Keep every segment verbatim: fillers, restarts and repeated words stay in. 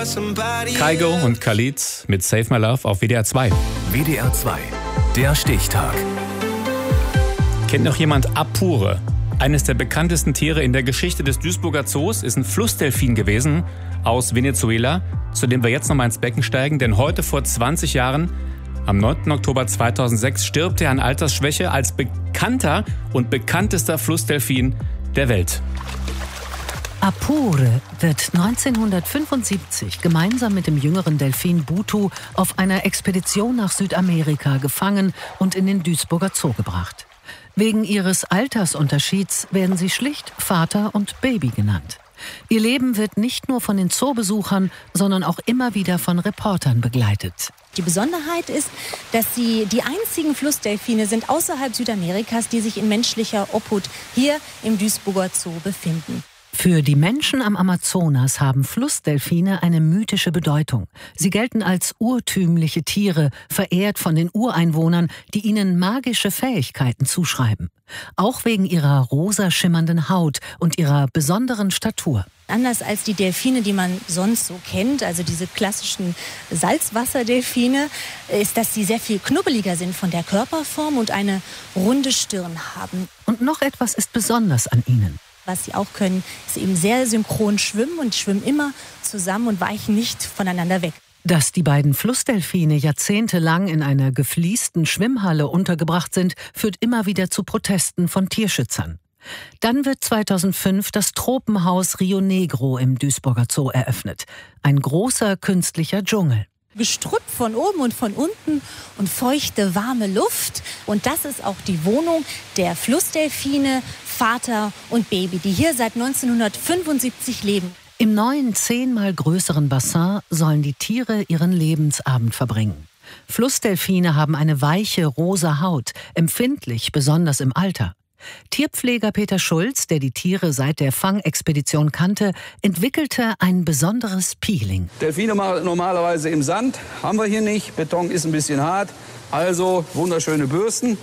Kygo und Khalid mit Save My Love auf W D R zwei. W D R zwei, der Stichtag. Kennt noch jemand Apure? Eines der bekanntesten Tiere in der Geschichte des Duisburger Zoos ist ein Flussdelfin gewesen aus Venezuela, zu dem wir jetzt nochmal ins Becken steigen, denn heute vor zwanzig Jahren, am neunten Oktober zweitausendsechs, stirbt er an Altersschwäche als bekannter und bekanntester Flussdelfin der Welt. Apure wird neunzehnhundertfünfundsiebzig gemeinsam mit dem jüngeren Delfin Butu auf einer Expedition nach Südamerika gefangen und in den Duisburger Zoo gebracht. Wegen ihres Altersunterschieds werden sie schlicht Vater und Baby genannt. Ihr Leben wird nicht nur von den Zoobesuchern, sondern auch immer wieder von Reportern begleitet. Die Besonderheit ist, dass sie die einzigen Flussdelfine sind außerhalb Südamerikas, die sich in menschlicher Obhut hier im Duisburger Zoo befinden. Für die Menschen am Amazonas haben Flussdelfine eine mythische Bedeutung. Sie gelten als urtümliche Tiere, verehrt von den Ureinwohnern, die ihnen magische Fähigkeiten zuschreiben. Auch wegen ihrer rosa schimmernden Haut und ihrer besonderen Statur. Anders als die Delfine, die man sonst so kennt, also diese klassischen Salzwasserdelfine, ist, dass sie sehr viel knubbeliger sind von der Körperform und eine runde Stirn haben. Und noch etwas ist besonders an ihnen. Was sie auch können, ist eben sehr synchron schwimmen und schwimmen immer zusammen und weichen nicht voneinander weg. Dass die beiden Flussdelfine jahrzehntelang in einer gefliesten Schwimmhalle untergebracht sind, führt immer wieder zu Protesten von Tierschützern. Dann wird zweitausendfünf das Tropenhaus Rio Negro im Duisburger Zoo eröffnet. Ein großer künstlicher Dschungel. Gestrüpp von oben und von unten und feuchte, warme Luft. Und das ist auch die Wohnung der Flussdelfine, Vater und Baby, die hier seit neunzehnhundertfünfundsiebzig leben. Im neuen zehnmal größeren Bassin sollen die Tiere ihren Lebensabend verbringen. Flussdelfine haben eine weiche, rosa Haut, empfindlich, besonders im Alter. Tierpfleger Peter Schulz, der die Tiere seit der Fangexpedition kannte, entwickelte ein besonderes Peeling. Delfine machen normalerweise im Sand, haben wir hier nicht. Beton ist ein bisschen hart, also wunderschöne Bürsten.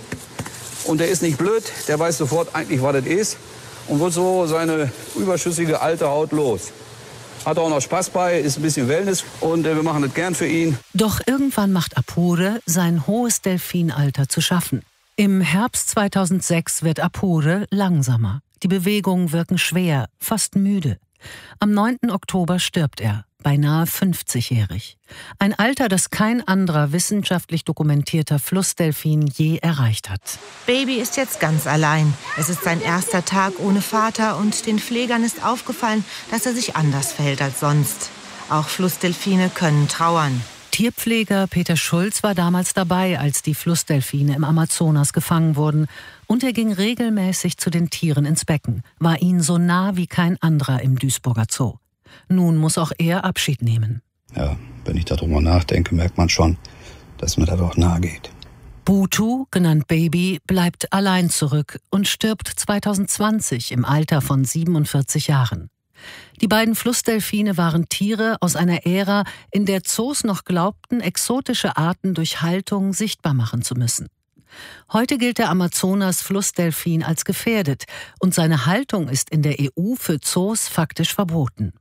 Und der ist nicht blöd, der weiß sofort eigentlich, was das ist und wird so seine überschüssige alte Haut los. Hat auch noch Spaß bei, ist ein bisschen Wellness und äh, wir machen das gern für ihn. Doch irgendwann macht Apure sein hohes Delfinalter zu schaffen. Im Herbst zweitausendsechs wird Apure langsamer. Die Bewegungen wirken schwer, fast müde. Am neunten Oktober stirbt er, beinahe fünfzigjährig. Ein Alter, das kein anderer wissenschaftlich dokumentierter Flussdelfin je erreicht hat. Baby ist jetzt ganz allein. Es ist sein erster Tag ohne Vater und den Pflegern ist aufgefallen, dass er sich anders verhält als sonst. Auch Flussdelfine können trauern. Tierpfleger Peter Schulz war damals dabei, als die Flussdelfine im Amazonas gefangen wurden. Und er ging regelmäßig zu den Tieren ins Becken, war ihnen so nah wie kein anderer im Duisburger Zoo. Nun muss auch er Abschied nehmen. Ja, wenn ich darüber nachdenke, merkt man schon, dass mir das auch nahe geht. Butu, genannt Baby, bleibt allein zurück und stirbt zweitausendzwanzig im Alter von siebenundvierzig Jahren. Die beiden Flussdelfine waren Tiere aus einer Ära, in der Zoos noch glaubten, exotische Arten durch Haltung sichtbar machen zu müssen. Heute gilt der Amazonas-Flussdelfin als gefährdet und seine Haltung ist in der E U für Zoos faktisch verboten.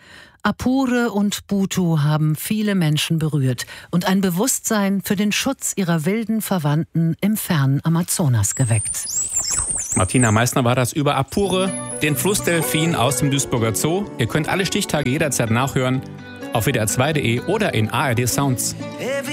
Apure und Butu haben viele Menschen berührt und ein Bewusstsein für den Schutz ihrer wilden Verwandten im fernen Amazonas geweckt. Martina Meissner war das über Apure, den Flussdelfin aus dem Duisburger Zoo. Ihr könnt alle Stichtage jederzeit nachhören auf W D R zwei punkt de oder in A R D Sounds.